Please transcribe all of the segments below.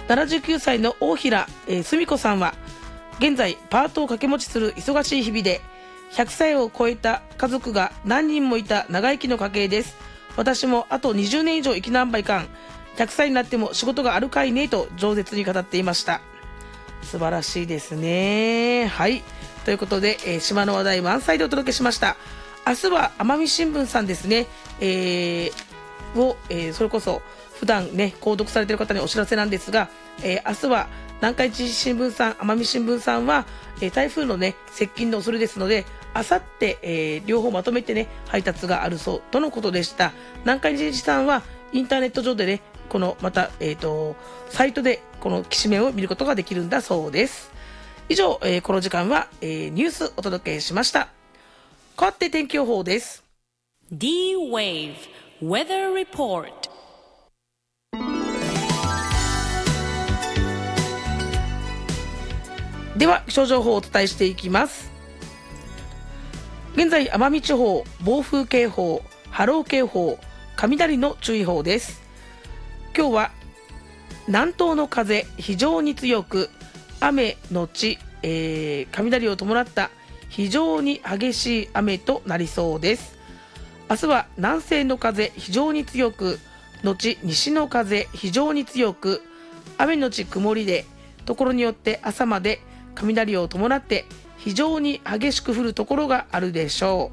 79歳の大平澄子さんは、現在パートを掛け持ちする忙しい日々で、100歳を超えた家族が何人もいた長生きの家系です。私もあと20年以上生き何倍かん、100歳になっても仕事があるかいねと饒舌に語っていました。素晴らしいですね。はい、ということで、島の話題満載でお届けしました。明日は奄美新聞さんですね、それこそ普段ね購読されている方にお知らせなんですが、明日は南海地新聞さん、奄美新聞さんは、台風のね接近の恐れですので、あさって、両方まとめてね配達があるそうとのことでした。南海地さんはインターネット上でね、このまた、サイトでこのきしめんを見ることができるんだそうです。以上、この時間は、ニュースお届けしました。変わって天気予報です。 D-Wave Weather Report。 では気象情報をお伝えしていきます。現在奄美地方、暴風警報、波浪警報、雷の注意報です。今日は南東の風非常に強く、雨のち、雷を伴った非常に激しい雨となりそうです。明日は南西の風非常に強く、後西の風非常に強く、雨のち曇りで、ところによって朝まで雷を伴って非常に激しく降るところがあるでしょ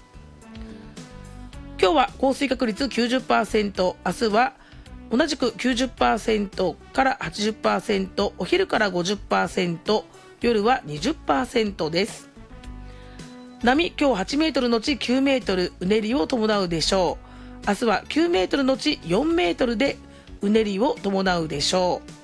う。今日は降水確率 90%、 明日は同じく 90% から 80%、 お昼から 50%、 夜は 20% です。波今日8メートルのち9メートル、うねりを伴うでしょう。明日は9メートルのち4メートルでうねりを伴うでしょう。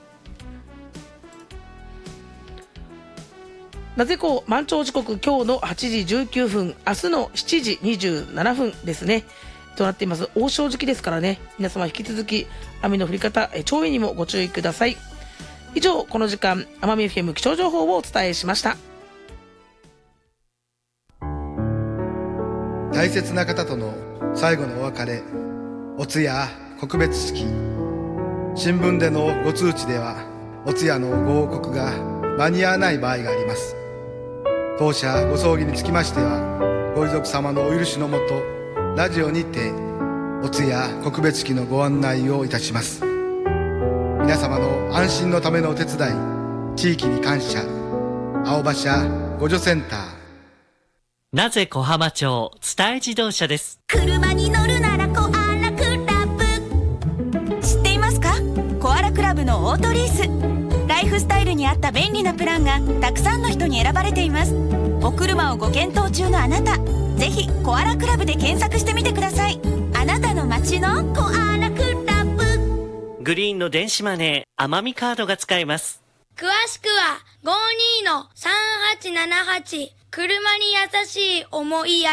名瀬港満潮時刻今日の8時19分、明日の7時27分ですねとなっています。大潮時期ですからね、皆様引き続き雨の降り方、潮位にもご注意ください。以上、この時間奄美 FM 気象情報をお伝えしました。 大切な方との最後のお別れ、お通夜告別式。新聞でのご通知ではお通夜のご報告が間に合わない場合があります。当社ご葬儀につきましては、ご遺族様のお許しのもと、ラジオにてお通夜告別式のご案内をいたします。皆様の安心のためのお手伝い、地域に感謝。青葉社互助センター。 なぜ小浜町伝え自動車です。 車に乗るならコアラクラブ。知っていますか？コアラクラブのオートリース。ライフスタイルに合った便利なプランがたくさんの人に選ばれています。お車をご検討中のあなた、ぜひコアラクラブで検索してみてください。あなたの街のコアラクラブ。 グリーンの電子マネー奄美カードが使えます。 詳しくは 52-3878 車に優しい思いやり。